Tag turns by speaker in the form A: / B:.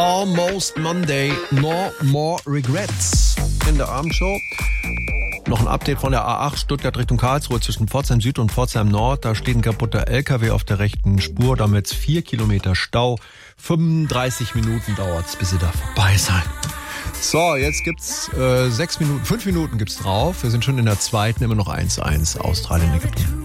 A: Almost Monday, no more regrets. In der Abendshow noch ein Update von der A8 Stuttgart Richtung Karlsruhe zwischen Pforzheim Süd und Pforzheim Nord. Da steht ein kaputter LKW auf der rechten Spur, damit 4 Kilometer Stau. 35 Minuten dauert's, bis ihr da vorbei seid. So, jetzt gibt's 5 Minuten gibt's drauf. Wir sind schon in der zweiten, immer noch 1-1 Australien, Ägypten.